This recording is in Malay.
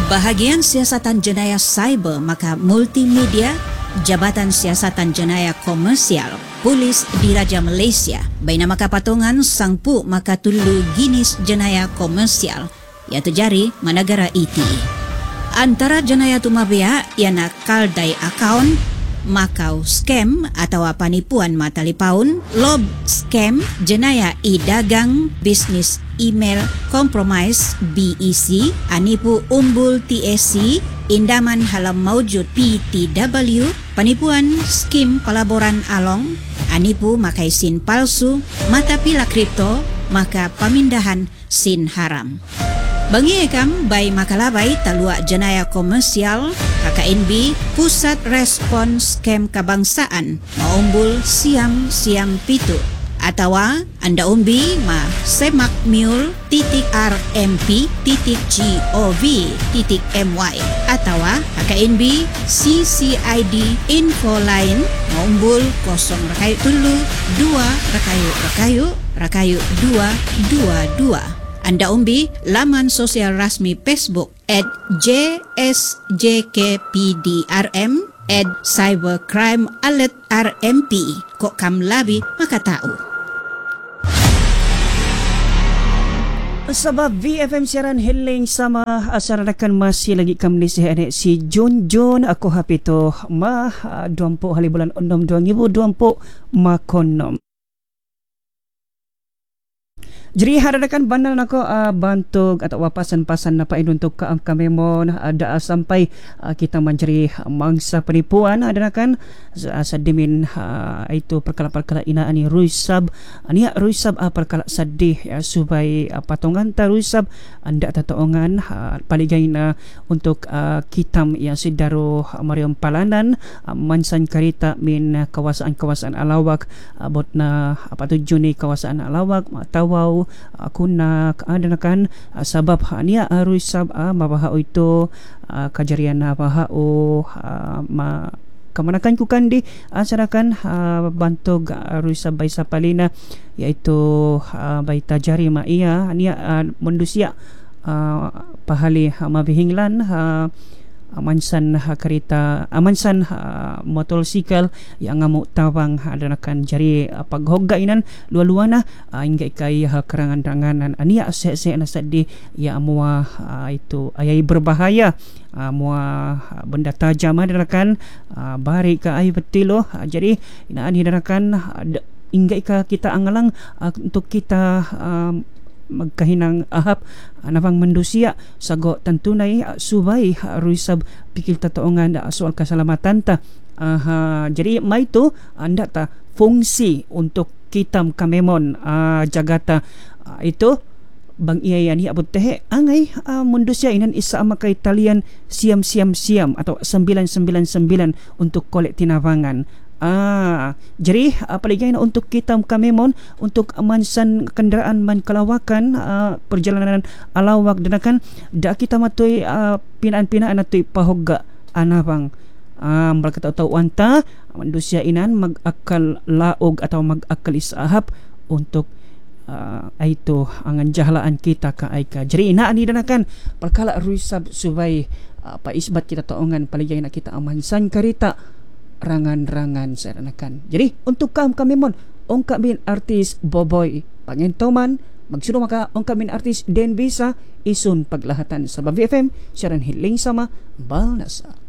Bahagian Siasatan Jenayah Cyber maka Multimedia, Jabatan Siasatan Jenayah Komersial, Polis Diraja Malaysia, baina maka patungan sangpu maka tulu Ginis Jenayah Komersial yang terjadi managara IT. Antara jenayah tumabia ialah kaldai akaun, makau scam atau penipuan matalipaun, lob scam, jenayah e-dagang, bisnis email compromise BEC, anipu umbul TAC, indaman halam maujud PTW, penipuan skim pelaburan along, anipu makai sin palsu, mata pila kripto, maka pemindahan sin haram. Bangiekam bay makalabai taluak jenayah komersial KKNB Pusat Respon Scam Kebangsaan maumbul siam pitu atau anda umbi ma semakmul.rmp.gov.my atau KKNB CCID info lain maumbul 0-2-2-222. Anda umbi laman sosial rasmi Facebook @JSJKPDRM @Cybercrime Alert RMP. Kok kam labi maka tahu. Sabab VFM siaran heling sama asarakan masih lagi kam ni si John aku hapito mah 20 hari bulan 6 2020 makonom. Jadi hadakan bandar nako bantuk atau pasan-pasan napa untuk kami mon ada sampai kita mencari mangsa penipuan hadakan sadimin itu perkara-perkara ina ani ruisab ania ruisab perkara sedih ya supaya patungan ta ruisab anda tatoongan paligaina untuk kitam yang sidaro Mariam Palanan mansan karita min kawasan Alawak botna apa tujuan ni kawasan Alawak Tawau kunak adanakan sabab hania ruisab mabahao ito kajarian mabahao kamanakan ku kandi asarakan bantog ruisab bay sapalina yaitu bay tajari ma iya hania mendusia pahali mabihinglan amansan karita amansan motorsikal yang ngamu tawang adanakan jari paghogainan luar-luana hingga kay kerangan-ranganan ania se na sadi ya mua itu ayai berbahaya mua benda tajam adanakan bari ka ay betilo jadi inaan hidanakan hingga kita angalang untuk kita magkahinang ahap anapang mendusia sago tantunay subay ruisab pikil tatoongan soal keselamatan ta jadi may to anda ta fungsi untuk kitam kamemon jagata itu bang iyayan hiabot tehe angay mendusia inan isa makay talian siam atau 999 untuk kolek tinavangan. Jadi apalagi na untuk kita kamemon untuk mansan kendaraan man kalawakan perjalanan alawak danakan da kita matoy pinaan-pinaan natoy pahogga anabang mereka tahu anta manusia inan mag-akal laog atau mag-akal isahap untuk itu angan jahlaan kita ka aika. Jadi ina ani danakan perkala ruisab subay paisbat kita taongan paligay na kita amansan karita rangan-rangan saranakan. Jadi untuk kami mon ong kami artis Boboy pangentoman magsuno maka ong kami artis Den Bisa isun paglahatan sa BFM siaran hiling sama balnasa.